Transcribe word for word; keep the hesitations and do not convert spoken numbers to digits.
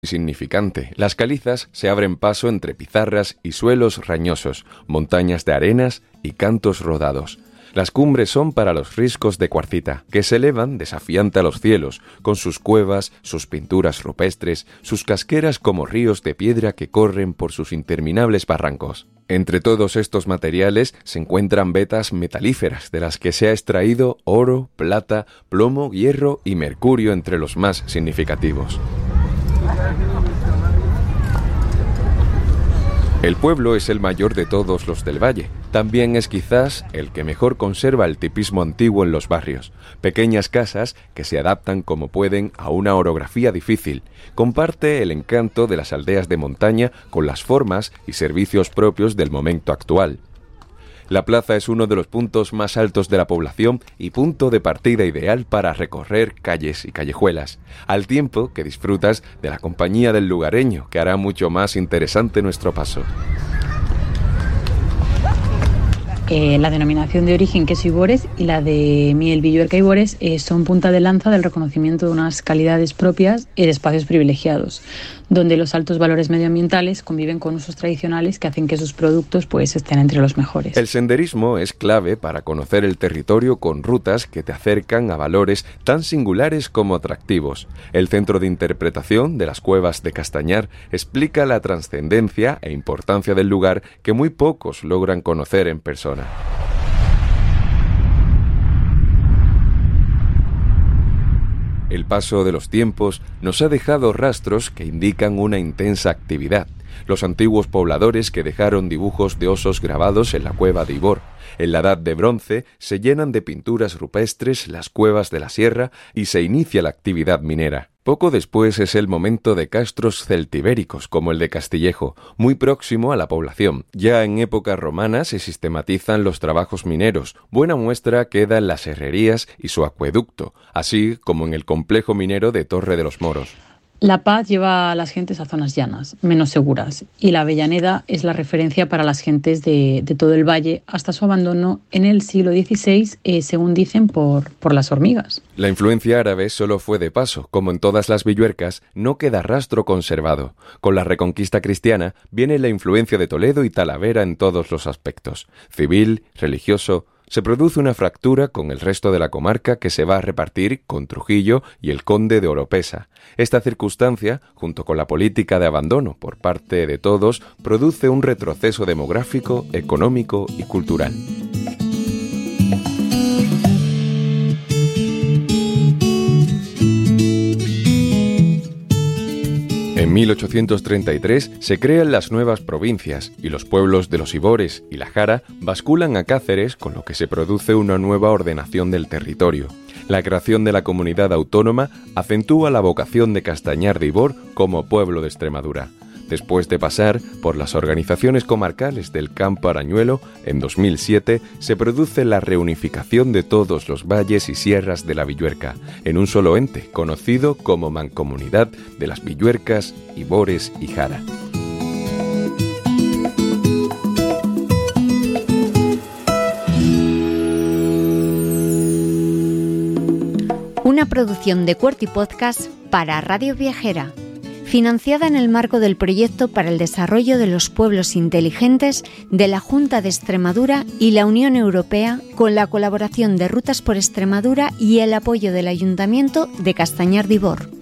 Insignificante. Las calizas se abren paso entre pizarras y suelos rañosos, montañas de arenas y cantos rodados. Las cumbres son para los riscos de cuarcita, que se elevan desafiante a los cielos, con sus cuevas, sus pinturas rupestres, sus casqueras como ríos de piedra que corren por sus interminables barrancos. Entre todos estos materiales se encuentran vetas metalíferas, de las que se ha extraído oro, plata, plomo, hierro y mercurio entre los más significativos. El pueblo es el mayor de todos los del valle. También es quizás el que mejor conserva el tipismo antiguo en los barrios. Pequeñas casas que se adaptan como pueden a una orografía difícil. Comparte el encanto de las aldeas de montaña con las formas y servicios propios del momento actual. La plaza es uno de los puntos más altos de la población y punto de partida ideal para recorrer calles y callejuelas, al tiempo que disfrutas de la compañía del lugareño, que hará mucho más interesante nuestro paso. Eh, la denominación de origen queso Ibores y la de miel Villuerca Ibores eh, son punta de lanza del reconocimiento de unas calidades propias y de espacios privilegiados, donde los altos valores medioambientales conviven con usos tradicionales que hacen que sus productos pues, estén entre los mejores. El senderismo es clave para conocer el territorio con rutas que te acercan a valores tan singulares como atractivos. El Centro de Interpretación de las Cuevas de Castañar explica la trascendencia e importancia del lugar que muy pocos logran conocer en persona. El paso de los tiempos nos ha dejado rastros que indican una intensa actividad. Los antiguos pobladores que dejaron dibujos de osos grabados en la cueva de Ibor. En la Edad de Bronce se llenan de pinturas rupestres las cuevas de la sierra y se inicia la actividad minera. Poco después es el momento de castros celtibéricos, como el de Castillejo, muy próximo a la población. Ya en época romana se sistematizan los trabajos mineros. Buena muestra queda en las herrerías y su acueducto, así como en el complejo minero de Torre de los Moros. La paz lleva a las gentes a zonas llanas, menos seguras, y la Avellaneda es la referencia para las gentes de, de todo el valle hasta su abandono en el siglo dieciséis, eh, según dicen, por, por las hormigas. La influencia árabe solo fue de paso. Como en todas las Villuercas, no queda rastro conservado. Con la reconquista cristiana viene la influencia de Toledo y Talavera en todos los aspectos, civil, religioso. Se produce una fractura con el resto de la comarca que se va a repartir con Trujillo y el conde de Oropesa. Esta circunstancia, junto con la política de abandono por parte de todos, produce un retroceso demográfico, económico y cultural. En mil ochocientos treinta y tres se crean las nuevas provincias y los pueblos de los Ibores y la Jara basculan a Cáceres, con lo que se produce una nueva ordenación del territorio. La creación de la comunidad autónoma acentúa la vocación de Castañar de Ibor como pueblo de Extremadura. Después de pasar por las organizaciones comarcales del Campo Arañuelo, en dos mil siete se produce la reunificación de todos los valles y sierras de la Villuerca, en un solo ente, conocido como Mancomunidad de las Villuercas, Ibores y Jara. Una producción de Cuerty Podcast para Radio Viajera, financiada en el marco del Proyecto para el Desarrollo de los Pueblos Inteligentes de la Junta de Extremadura y la Unión Europea, con la colaboración de Rutas por Extremadura y el apoyo del Ayuntamiento de Castañar de Ibor.